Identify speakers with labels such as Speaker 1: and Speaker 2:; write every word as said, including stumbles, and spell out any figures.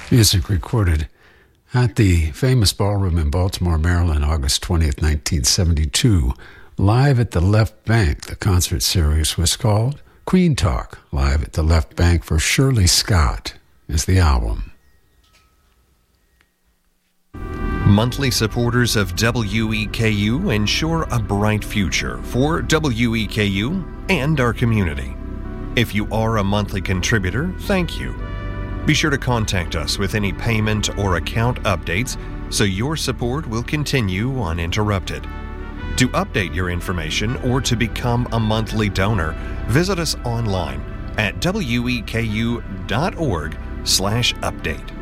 Speaker 1: Music recorded at the famous ballroom in Baltimore, Maryland, August twentieth, nineteen seventy-two. Live at the Left Bank, the concert series was called. Queen Talk, Live at the Left Bank for Shirley Scott is the album.
Speaker 2: Monthly supporters of W E K U ensure a bright future for W E K U and our community. If you are a monthly contributor, thank you. Be sure to contact us with any payment or account updates so your support will continue uninterrupted. To update your information or to become a monthly donor, visit us online at weku.org slash update.